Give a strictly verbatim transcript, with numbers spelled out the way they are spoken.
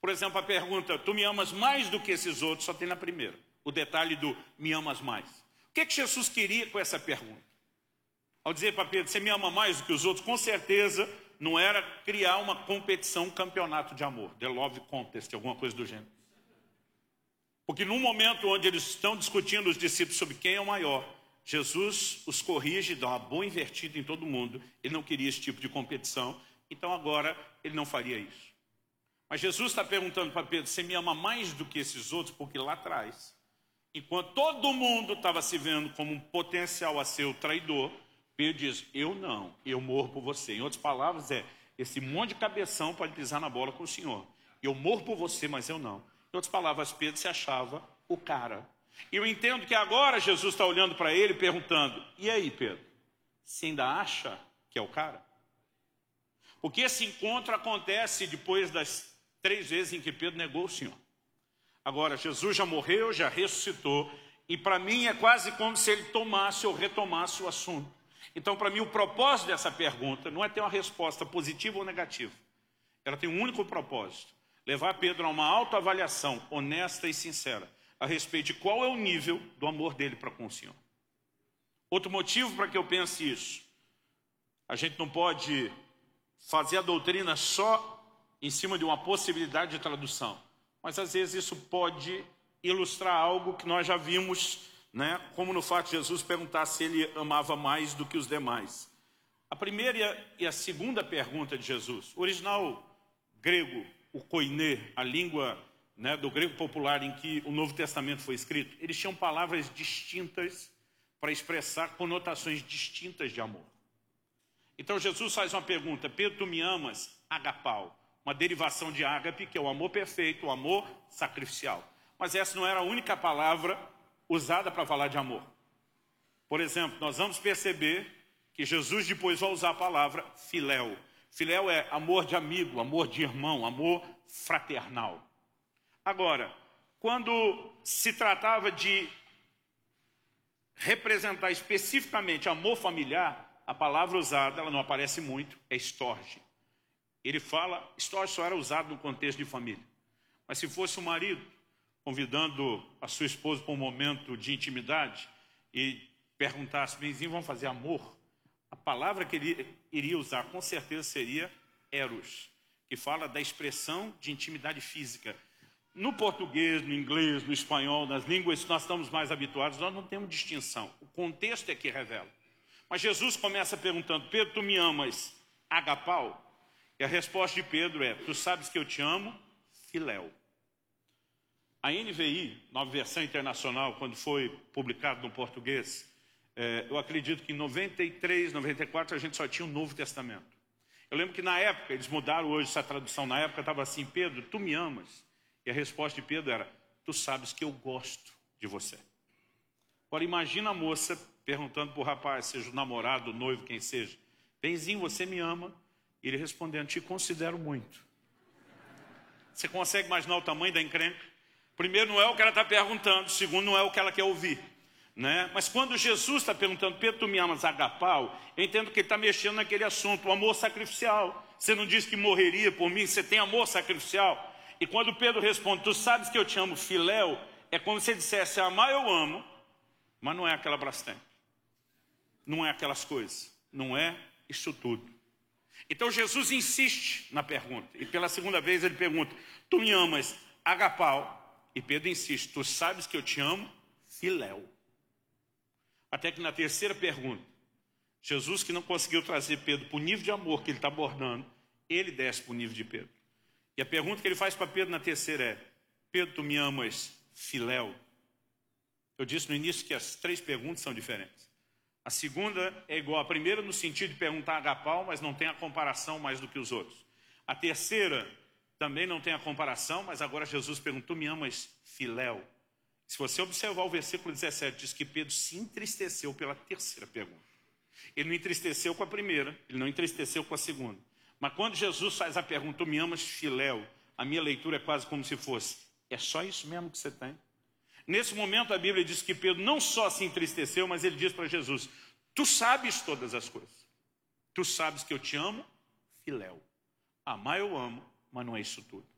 Por exemplo, a pergunta, tu me amas mais do que esses outros, só tem na primeira. O detalhe do me amas mais. O que é que Jesus queria com essa pergunta? Ao dizer para Pedro, você me ama mais do que os outros, com certeza não era criar uma competição, um campeonato de amor, the love contest, alguma coisa do gênero. Porque no momento onde eles estão discutindo, os discípulos, sobre quem é o maior, Jesus os corrige, dá uma boa invertida em todo mundo. Ele não queria esse tipo de competição, então agora ele não faria isso. Mas Jesus está perguntando para Pedro, você me ama mais do que esses outros? Porque lá atrás, enquanto todo mundo estava se vendo como um potencial a ser o traidor, Pedro diz, eu não, eu morro por você. Em outras palavras, é, esse monte de cabeção pode pisar na bola com o Senhor. Eu morro por você, mas eu não. Em outras palavras, Pedro se achava o cara. E eu entendo que agora Jesus está olhando para ele perguntando, e aí, Pedro, você ainda acha que é o cara? Porque esse encontro acontece depois das três vezes em que Pedro negou o Senhor. Agora, Jesus já morreu, já ressuscitou, e para mim é quase como se ele tomasse ou retomasse o assunto. Então, para mim, o propósito dessa pergunta não é ter uma resposta positiva ou negativa. Ela tem um único propósito, levar Pedro a uma autoavaliação honesta e sincera a respeito de qual é o nível do amor dele para com o Senhor. Outro motivo para que eu pense isso, a gente não pode fazer a doutrina só em cima de uma possibilidade de tradução, mas às vezes isso pode ilustrar algo que nós já vimos, né? Como no fato de Jesus perguntar se ele amava mais do que os demais. A primeira e a segunda pergunta de Jesus, o original grego, o koiné, a língua, né, do grego popular em que o Novo Testamento foi escrito, eles tinham palavras distintas para expressar conotações distintas de amor. Então Jesus faz uma pergunta, Pedro, tu me amas? Agapau, uma derivação de ágape, que é o amor perfeito, o amor sacrificial. Mas essa não era a única palavra usada para falar de amor. Por exemplo, nós vamos perceber que Jesus depois vai usar a palavra filéu. Filéu é amor de amigo, amor de irmão, amor fraternal. Agora, quando se tratava de representar especificamente amor familiar, a palavra usada, ela não aparece muito, é estorge. Ele fala, estorge só era usado no contexto de família. Mas se fosse um marido convidando a sua esposa para um momento de intimidade e perguntasse, benzinho, vamos fazer amor? A palavra que ele iria usar com certeza seria eros, que fala da expressão de intimidade física. No português, no inglês, no espanhol, nas línguas que nós estamos mais habituados, nós não temos distinção. O contexto é que revela. Mas Jesus começa perguntando, Pedro, tu me amas agapau? E a resposta de Pedro é, tu sabes que eu te amo, filéu. A N V I, Nova Versão Internacional, quando foi publicado no português, é, eu acredito que em noventa e três, noventa e quatro, a gente só tinha o Novo Testamento. Eu lembro que na época, eles mudaram hoje essa tradução, na época estava assim, Pedro, tu me amas? E a resposta de Pedro era, tu sabes que eu gosto de você. Agora imagina a moça perguntando para o rapaz, seja o namorado, o noivo, quem seja, benzinho, você me ama? E ele respondendo, te considero muito. Você consegue imaginar o tamanho da encrenca? Primeiro, não é o que ela está perguntando. Segundo, não é o que ela quer ouvir, né? Mas quando Jesus está perguntando, Pedro, tu me amas agapau? Eu entendo que ele está mexendo naquele assunto, o amor sacrificial. Você não disse que morreria por mim, você tem amor sacrificial? E quando Pedro responde, tu sabes que eu te amo, filéu, é como se ele dissesse, amar eu amo, mas não é aquela Brastemp. Não é aquelas coisas. Não é isso tudo. Então Jesus insiste na pergunta. E pela segunda vez ele pergunta, tu me amas agapau? E Pedro insiste, tu sabes que eu te amo, filéu. Até que na terceira pergunta, Jesus, que não conseguiu trazer Pedro para o nível de amor que ele está abordando, ele desce para o nível de Pedro. E a pergunta que ele faz para Pedro na terceira é, Pedro, tu me amas, filéu? Eu disse no início que as três perguntas são diferentes. A segunda é igual à primeira no sentido de perguntar agapau, mas não tem a comparação mais do que os outros. A terceira também não tem a comparação, mas agora Jesus perguntou, me amas, filéu? Se você observar o versículo dezessete, diz que Pedro se entristeceu pela terceira pergunta. Ele não entristeceu com a primeira, ele não entristeceu com a segunda. Mas quando Jesus faz a pergunta, me amas, filéu? A minha leitura é quase como se fosse, é só isso mesmo que você tem? Nesse momento a Bíblia diz que Pedro não só se entristeceu, mas ele diz para Jesus, tu sabes todas as coisas. Tu sabes que eu te amo, filéu. Amar eu amo, mas não é isso tudo.